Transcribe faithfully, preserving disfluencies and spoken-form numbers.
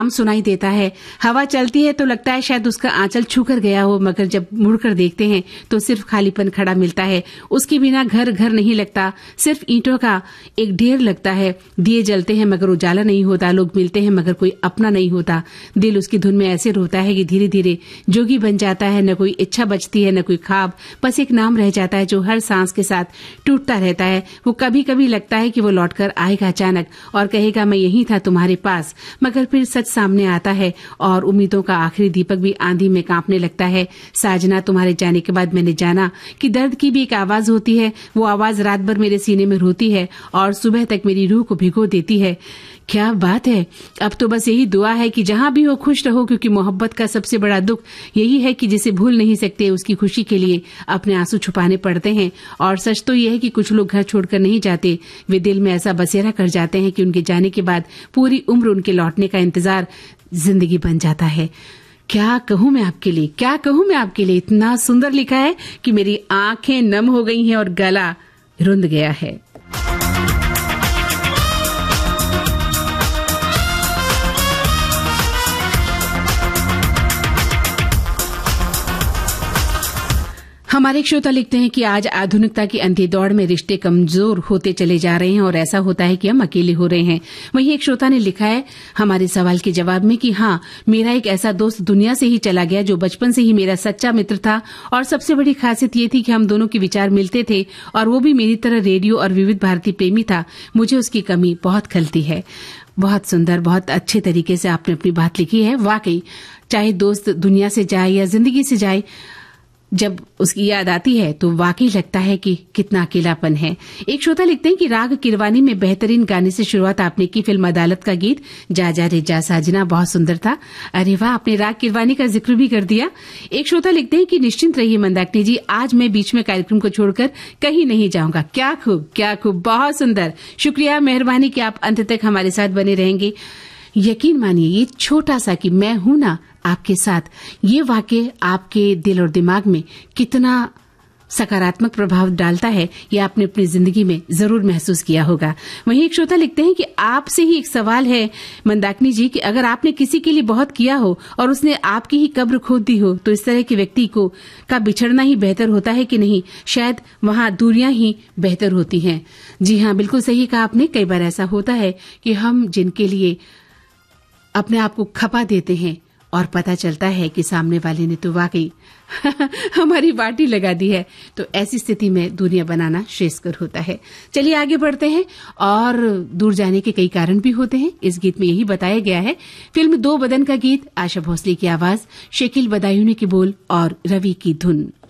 हम सुनाई देता है। हवा चलती है तो लगता है शायद उसका आंचल छू कर गया हो, मगर जब मुड़कर देखते हैं तो सिर्फ खालीपन खड़ा मिलता है। उसके बिना घर घर नहीं लगता, सिर्फ ईंटों का एक ढेर लगता है। दिए जलते हैं मगर उजाला नहीं होता, लोग मिलते हैं मगर कोई अपना नहीं होता। दिल उसकी धुन में ऐसे रोता है कि धीरे धीरे जोगी बन जाता है। न कोई इच्छा बचती है, न कोई ख्वाब, बस एक नाम रह जाता है जो हर सांस के साथ टूटता रहता है। वो कभी कभी लगता है कि वो लौटकर आएगा अचानक और कहेगा मैं यहीं था तुम्हारे पास, मगर फिर सच सामने आता है और उम्मीदों का आखिरी दीपक भी आंधी में कांपने लगता है। साजना, तुम्हारे जाने के बाद मैंने जाना कि दर्द की भी एक आवाज होती है। वो आवाज रात भर मेरे सीने में रोती है और सुबह तक मेरी रूह को भिगो देती है। क्या बात है। अब तो बस यही दुआ है कि जहां भी हो खुश रहो, क्योंकि मोहब्बत का सबसे बड़ा दुख यही है कि जिसे भूल नहीं सकते उसकी खुशी के लिए अपने आंसू छुपाने पड़ते हैं। और सच तो यह है कि कुछ लोग घर छोड़कर नहीं जाते, वे दिल में ऐसा बसेरा कर जाते हैं कि उनके जाने के बाद पूरी उम्र उनके लौटने का इंतजार जिंदगी बन जाता है। क्या कहूं मैं आपके लिए, क्या कहूं मैं आपके लिए। इतना सुंदर लिखा है कि मेरी आंखें नम हो गई हैं और गला रुंध गया है। हमारे एक श्रोता लिखते हैं कि आज आधुनिकता की अंधी दौड़ में रिश्ते कमजोर होते चले जा रहे हैं और ऐसा होता है कि हम अकेले हो रहे हैं। वहीं एक श्रोता ने लिखा है हमारे सवाल के जवाब में कि हाँ, मेरा एक ऐसा दोस्त दुनिया से ही चला गया जो बचपन से ही मेरा सच्चा मित्र था और सबसे बड़ी खासियत ये थी कि हम दोनों के विचार मिलते थे और वो भी मेरी तरह रेडियो और विविध भारती प्रेमी था। मुझे उसकी कमी बहुत खलती है। बहुत सुंदर, बहुत अच्छे तरीके से आपने अपनी बात लिखी है। वाकई, चाहे दोस्त दुनिया से जाए या जिंदगी से जाए, जब उसकी याद आती है तो वाकई लगता है कि कितना अकेलापन है। एक श्रोता लिखते हैं कि राग किरवानी में बेहतरीन गाने से शुरुआत आपने की, फिल्म अदालत का गीत जा जा रे जा साजना बहुत सुंदर था। अरे वाह, आपने राग किरवानी का जिक्र भी कर दिया। एक श्रोता लिखते हैं कि निश्चिंत रहिए मंदाकिनी जी, आज मैं बीच में कार्यक्रम को छोड़कर कहीं नहीं जाऊंगा। क्या खूब, क्या खूब, बहुत सुंदर। शुक्रिया, मेहरबानी कि आप अंत तक हमारे साथ बने रहेंगे। यकीन मानिए, ये छोटा सा कि मैं हूं ना आपके साथ, ये वाकई आपके दिल और दिमाग में कितना सकारात्मक प्रभाव डालता है, ये आपने अपनी जिंदगी में जरूर महसूस किया होगा। वहीं एक श्रोता लिखते हैं कि आपसे ही एक सवाल है मंदाकिनी जी कि अगर आपने किसी के लिए बहुत किया हो और उसने आपकी ही कब्र खोद दी हो तो इस तरह के व्यक्ति को का बिछड़ना ही बेहतर होता है कि नहीं? शायद वहां दूरियां ही बेहतर होती हैं। जी हाँ, बिल्कुल सही कहा आपने। कई बार ऐसा होता है कि हम जिनके लिए अपने आप को खपा देते हैं और पता चलता है कि सामने वाले ने तो वाकई हमारी वाटी लगा दी है, तो ऐसी स्थिति में दूरियां बनाना श्रेयस्कर होता है। चलिए आगे बढ़ते हैं। और दूर जाने के कई कारण भी होते हैं, इस गीत में यही बताया गया है। फिल्म दो बदन का गीत, आशा भोसले की आवाज, शकील बदायूनी की बोल और रवि की धुन।